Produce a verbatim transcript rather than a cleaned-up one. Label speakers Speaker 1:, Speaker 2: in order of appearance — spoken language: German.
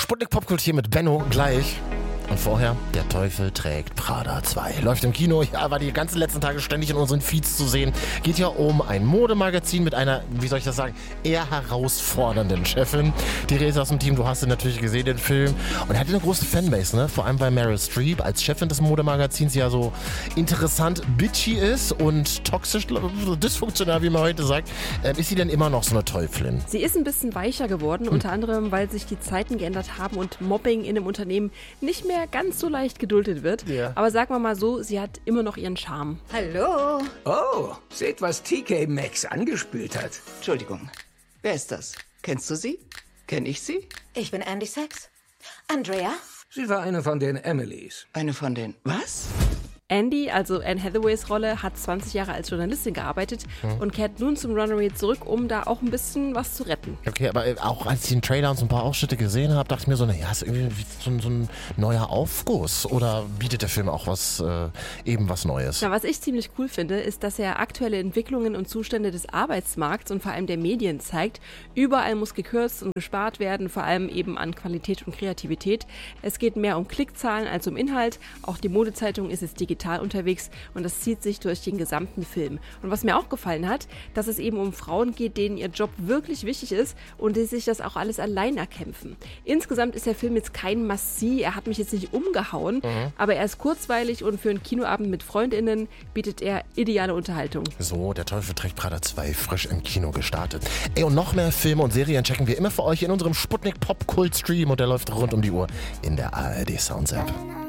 Speaker 1: Sputnik Popkult hier mit Benno gleich. Und vorher, Der Teufel trägt Prada zwei. Läuft im Kino, ja, war die ganzen letzten Tage ständig in unseren Feeds zu sehen. Geht ja um ein Modemagazin mit einer, wie soll ich das sagen, eher herausfordernden Chefin. Die Rede aus dem Team, du hast ihn natürlich gesehen, den Film. Und er hatte eine große Fanbase, ne? Vor allem weil Meryl Streep als Chefin des Modemagazins ja so interessant bitchy ist und toxisch, dysfunktional, wie man heute sagt. Äh, ist sie denn immer noch so eine Teuflin?
Speaker 2: Sie ist ein bisschen weicher geworden, hm. unter anderem, weil sich die Zeiten geändert haben und Mobbing in einem Unternehmen nicht mehr ganz so leicht geduldet wird. Yeah. Aber sagen wir mal so, sie hat immer noch ihren Charme.
Speaker 3: Hallo.
Speaker 4: Oh, seht, was T K Maxx angespült hat.
Speaker 3: Entschuldigung, wer ist das? Kennst du sie? Kenn ich sie?
Speaker 5: Ich bin Andy Sachs. Andrea?
Speaker 4: Sie war eine von den Emilys.
Speaker 3: Eine von den... Was?
Speaker 2: Andy, also Anne Hathaways Rolle, hat zwanzig Jahre als Journalistin gearbeitet hm. und kehrt nun zum Runaway zurück, um da auch ein bisschen was zu retten.
Speaker 1: Okay, aber auch als ich den Trailer und so ein paar Ausschnitte gesehen habe, dachte ich mir so, naja, ist irgendwie so ein, so ein neuer Aufguss. Oder bietet der Film auch was, äh, eben was Neues?
Speaker 2: Na, was ich ziemlich cool finde, ist, dass er aktuelle Entwicklungen und Zustände des Arbeitsmarkts und vor allem der Medien zeigt. Überall muss gekürzt und gespart werden, vor allem eben an Qualität und Kreativität. Es geht mehr um Klickzahlen als um Inhalt. Auch die Modezeitung ist jetzt digital unterwegs und das zieht sich durch den gesamten Film. Und was mir auch gefallen hat, dass es eben um Frauen geht, denen ihr Job wirklich wichtig ist und die sich das auch alles allein erkämpfen. Insgesamt ist der Film jetzt kein Must-See, er hat mich jetzt nicht umgehauen, mhm. aber er ist kurzweilig und für einen Kinoabend mit FreundInnen bietet er ideale Unterhaltung.
Speaker 1: So, Der Teufel trägt Prada zwei, frisch im Kino gestartet. Ey, und noch mehr Filme und Serien checken wir immer für euch in unserem Sputnik Popkult Stream und der läuft rund um die Uhr in der A R D Sounds App.